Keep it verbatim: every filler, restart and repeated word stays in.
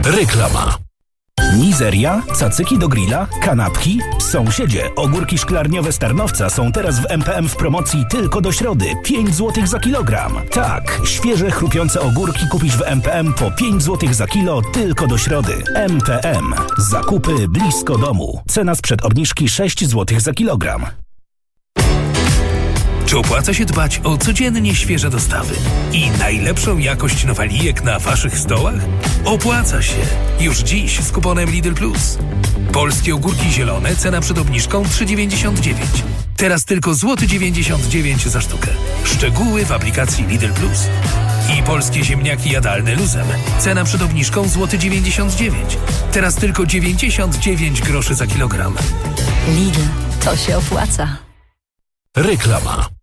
Reklama. Mizeria, cacyki do grilla, kanapki. Sąsiedzie, ogórki szklarniowe z Tarnowca są teraz w M P M w promocji tylko do środy. pięć złotych za kilogram. Tak, świeże, chrupiące ogórki kupisz w M P M po pięć złotych za kilo tylko do środy. M P M. Zakupy blisko domu. Cena sprzed obniżki sześć złotych za kilogram. Czy opłaca się dbać o codziennie świeże dostawy i najlepszą jakość nowalijek na waszych stołach? Opłaca się. Już dziś z kuponem Lidl Plus. Polskie ogórki zielone, cena przed obniżką trzy dziewięćdziesiąt dziewięć. Teraz tylko złoty dziewięćdziesiąt dziewięć za sztukę. Szczegóły w aplikacji Lidl Plus. I polskie ziemniaki jadalne luzem. Cena przed obniżką złoty dziewięćdziesiąt dziewięć. Teraz tylko dziewięćdziesiąt dziewięć groszy za kilogram. Lidl, to się opłaca. Reklama.